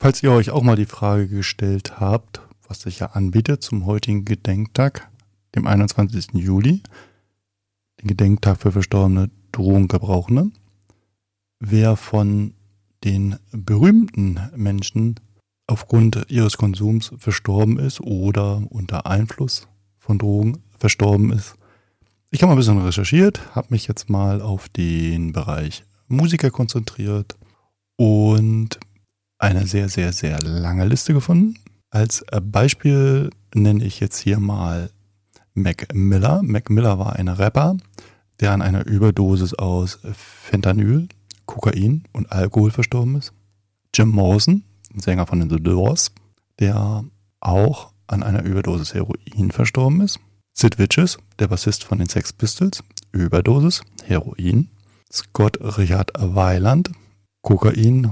Falls ihr euch auch mal die Frage gestellt habt, was sich ja anbietet zum heutigen Gedenktag, dem 21. Juli, den Gedenktag für verstorbene Drogengebrauchende, wer von den berühmten Menschen aufgrund ihres Konsums verstorben ist oder unter Einfluss von Drogen verstorben ist. Ich habe mal ein bisschen recherchiert, habe mich jetzt mal auf den Bereich Musiker konzentriert und eine sehr, sehr, sehr lange Liste gefunden. Als Beispiel nenne ich jetzt hier mal Mac Miller. Mac Miller war ein Rapper, der an einer Überdosis aus Fentanyl, Kokain und Alkohol verstorben ist. Jim Morrison, ein Sänger von den The Doors, der auch an einer Überdosis Heroin verstorben ist. Sid Vicious, der Bassist von den Sex Pistols, Überdosis Heroin. Scott Richard Weiland, Kokain